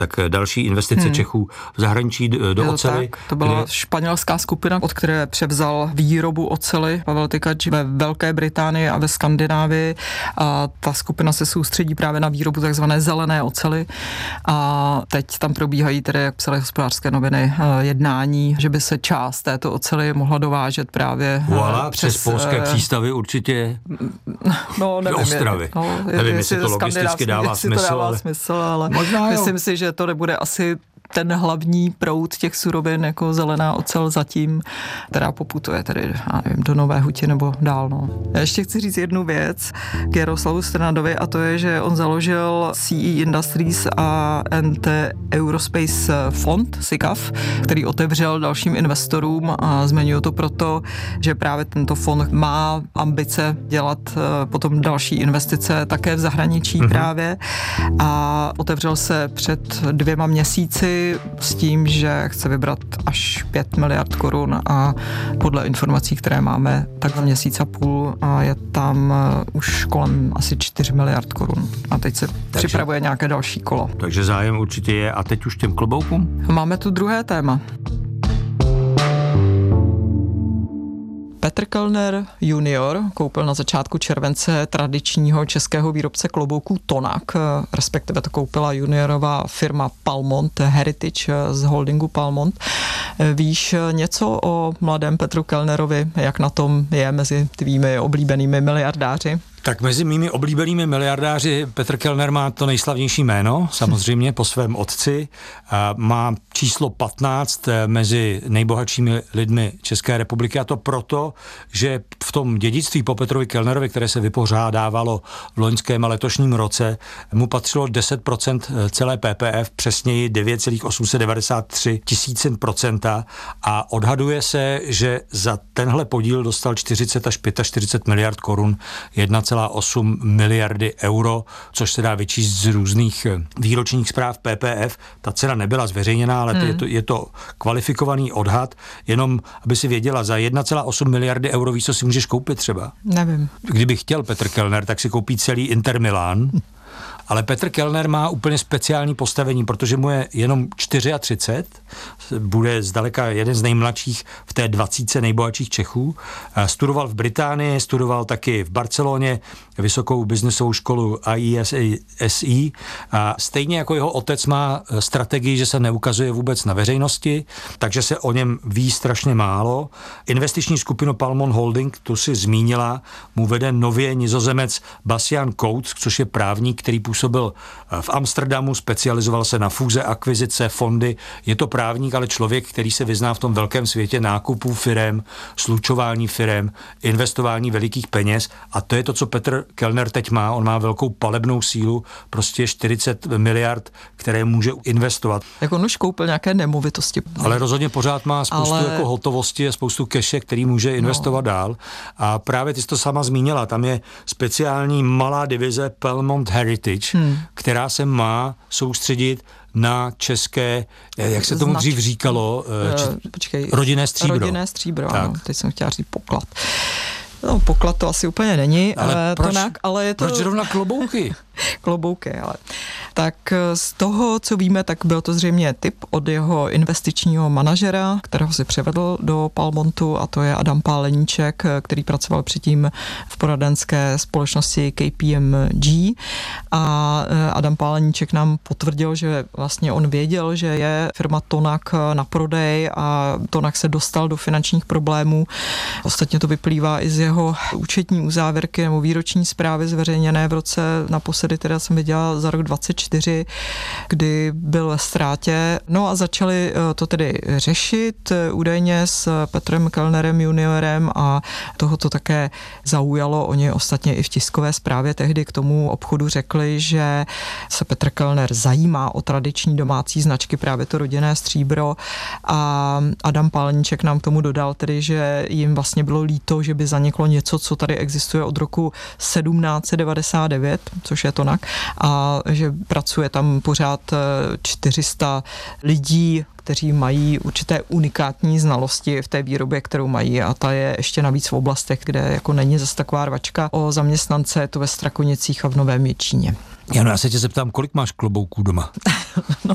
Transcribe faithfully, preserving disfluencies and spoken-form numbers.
Tak další investice hmm. Čechů v zahraničí do jo, oceli. Tak, to byla kde... španělská skupina, od které převzal výrobu oceli Pavel Tykač ve Velké Británii a ve Skandinávii. A ta skupina se soustředí právě na výrobu takzvané zelené oceli. A teď tam probíhají tedy, jak psaly Hospodářské noviny, jednání, že by se část této oceli mohla dovážet právě Voilà, přes, přes polské přístavy určitě no, nevím, Ostravy. No, nevím, jestli to logisticky dává smysl, to dává ale... smysl, ale možná myslím si, že to nebude asi ten hlavní proud těch surovin jako zelená ocel zatím, která poputuje tedy, já nevím, do Nové Huti nebo dál. No. Já ještě chci říct jednu věc k Jaroslavu Strnadovi a to je, že on založil C E Industries a N Eurospace Fond, S I C A F, který otevřel dalším investorům a zmiňuji to proto, že právě tento fond má ambice dělat potom další investice také v zahraničí mm-hmm. právě a otevřel se před dvěma měsíci s tím, že chce vybrat až pět miliard korun a podle informací, které máme, tak za měsíc a půl a je tam už kolem asi čtyři miliard korun. A teď se takže, připravuje nějaké další kolo. Takže zájem určitě je. A teď už těm kloboukům? Máme tu druhé téma. Petr Kellner junior koupil na začátku července tradičního českého výrobce klobouků Tonak, respektive to koupila juniorová firma Palmont Heritage z holdingu Palmont. Víš něco o mladém Petru Kellnerovi, jak na tom je mezi tvými oblíbenými miliardáři? Tak mezi mými oblíbenými miliardáři Petr Kellner má to nejslavnější jméno, samozřejmě po svém otci. Má číslo patnáct mezi nejbohatšími lidmi České republiky a to proto, že v tom dědictví po Petrovi Kellnerovi, které se vypořádávalo v loňském a letošním roce, mu patřilo deset procent celé P P F, přesněji devět celá osm set devadesát tři tisícin procenta a odhaduje se, že za tenhle podíl dostal čtyřicet až čtyřicet pět miliard korun, jedna celá osm miliardy euro, což se dá vyčíst z různých výročních zpráv P P F. Ta cena nebyla zveřejněná, ale hmm. je, to, je to kvalifikovaný odhad, jenom aby si věděla, za jedna celá osm miliardy euro víš, co si můžeš koupit třeba? Nevím. Kdyby chtěl Petr Kellner, tak si koupí celý Inter Milan. Ale Petr Kellner má úplně speciální postavení, protože mu je jenom třicet čtyři, bude zdaleka jeden z nejmladších v té dvacítce nejbohatších Čechů. Studoval v Británii, studoval taky v Barceloně vysokou biznesovou školu I E S E. A stejně jako jeho otec má strategii, že se neukazuje vůbec na veřejnosti, takže se o něm ví strašně málo. Investiční skupinu Palmont Holding, tu si zmínila, mu vede nově Nizozemec Bastian Coates, což je právník, který působil v Amsterdamu, specializoval se na fúze, akvizice, fondy. Je to právník, ale člověk, který se vyzná v tom velkém světě nákupů firem, slučování firem, investování velikých peněz a to je to, co Petr Kellner teď má. On má velkou palebnou sílu, prostě čtyřicet miliard, které může investovat. Jak on už koupil nějaké nemovitosti. Ale rozhodně pořád má spoustu ale... jako hotovosti a spoustu keše, který může investovat no. dál. A právě ty jsi to sama zmínila, tam je speciální malá divize Palmont Heritage, hmm. která se má soustředit na české, jak se tomu Znač... dřív říkalo, či... uh, počkej, rodinné stříbro. Rodinné stříbro, ano, teď jsem chtěla říct poklad. No, poklad to asi úplně není, ale, ale, proč, tonak, ale je to... proč zrovna klobouky? Klobouky, ale... Tak z toho, co víme, tak byl to zřejmě tip od jeho investičního manažera, kterého si převedl do Palmontu a to je Adam Páleníček, který pracoval předtím v poradenské společnosti K P M G a Adam Páleníček nám potvrdil, že vlastně on věděl, že je firma Tonak na prodej a Tonak se dostal do finančních problémů. Ostatně to vyplývá i z jeho účetní uzávěrky nebo výroční zprávy zveřejněné v roce naposledy, teda jsem viděla za rok dvacet čtyři, kdy byl ve ztrátě. No a začali to tedy řešit údajně s Petrem Kellnerem juniorem a toho to také zaujalo. Oni ostatně i v tiskové zprávě tehdy k tomu obchodu řekli, že se Petr Kellner zajímá o tradiční domácí značky, právě to rodinné stříbro a Adam Páleníček nám k tomu dodal tedy, že jim vlastně bylo líto, že by zaniklo něco, co tady existuje od roku sedmnáct set devadesát devět, což je Tonak, a že pracuje tam pořád čtyři sta lidí, kteří mají určité unikátní znalosti v té výrobě, kterou mají a ta je ještě navíc v oblastech, kde jako není zase taková rvačka o zaměstnance, je to ve Strakonicích a v Novém Jičíně. Jano, já se tě zeptám, kolik máš klobouků doma? No,